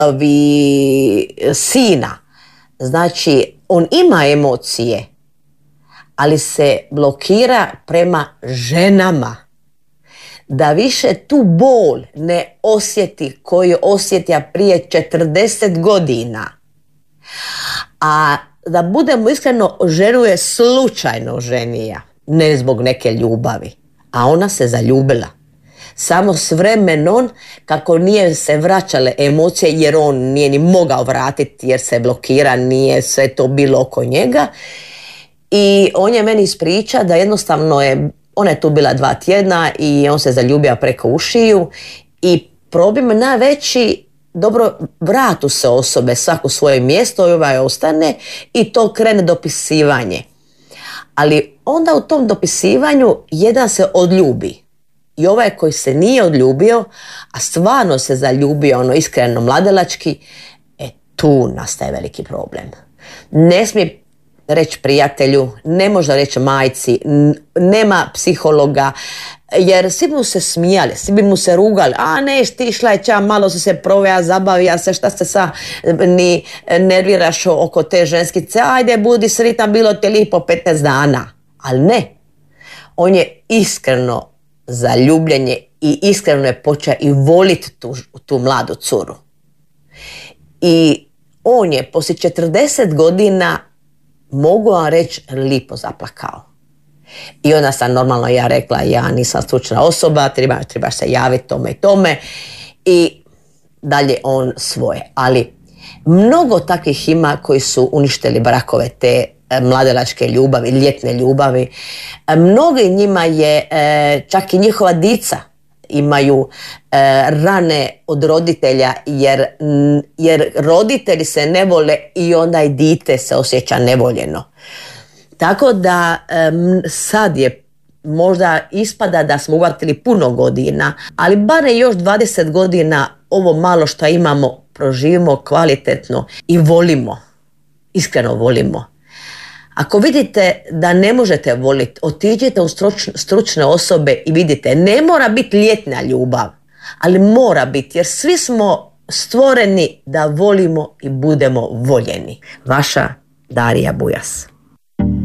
sina. Znači, on ima emocije, ali se blokira prema ženama. Da više tu bol ne osjeti koju osjetija prije 40 godina. A da budemo iskreno, ženu je slučajno ženija, ne zbog neke ljubavi. A ona se zaljubila. Samo s vremenom, kako nije se vraćale emocije, jer on nije ni mogao vratiti, jer se blokira, nije sve to bilo oko njega. I on je meni ispriča da jednostavno ona je tu bila 2 tjedna i on se zaljubio preko ušiju. I problem najveći, dobro, vratu se osobe svako svoje mjesto i ovaj ostane i to krene dopisivanje. Ali onda u tom dopisivanju jedan se odljubi. I ovaj koji se nije odljubio, a stvarno se zaljubio iskreno mladelački, tu nastaje veliki problem. Ne smije reći prijatelju, ne može reći majci, nema psihologa, jer svi mu se smijali, svi bi mu se rugali, a ne, ti išla je ča, malo su se proveja, zabavija se, šta se sa ni nerviraš oko te ženskice, ajde budi sritan, bilo te lipo 15 dana. Ali ne, on je iskreno zaljubljenje i iskreno je počeo i voliti tu mladu curu. I on je poslije 40 godina, mogu vam reći, lipo zaplakao. I onda sam normalno ja rekla, ja nisam stručna osoba, trebaš se javiti tome i tome. I dalje on svoje. Ali mnogo takvih ima koji su uništili brakove, te mladelačke ljubavi, ljetne ljubavi. Mnogi njima je, čak i njihova dica imaju rane od roditelja, jer roditelji se ne vole i onda i dite se osjeća nevoljeno. Tako da sad je možda ispada da smo uvatili puno godina, ali bare još 20 godina ovo malo što imamo proživimo kvalitetno i volimo, iskreno volimo. Ako vidite da ne možete voliti, otiđite u stručne osobe i vidite, ne mora biti ljetna ljubav, ali mora biti, jer svi smo stvoreni da volimo i budemo voljeni. Vaša Darija Bujas.